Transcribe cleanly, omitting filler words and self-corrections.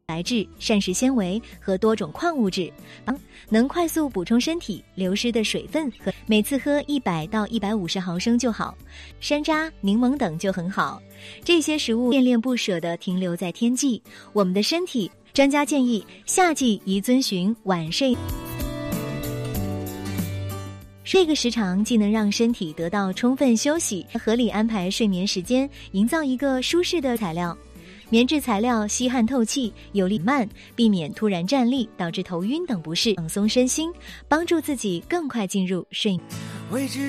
白质、膳食纤维和多种矿物质，能快速补充身体流失的水分，和每次喝100到150毫升就好。山楂、柠檬等就很好。这些食物恋恋不舍地停留在天际，我们的身体，专家建议夏季宜遵循晚睡。这个时长既能让身体得到充分休息，合理安排睡眠时间，营造一个舒适的材料。棉质材料吸汗透气，有利慢，避免突然站立导致头晕等不适，放松身心，帮助自己更快进入睡眠。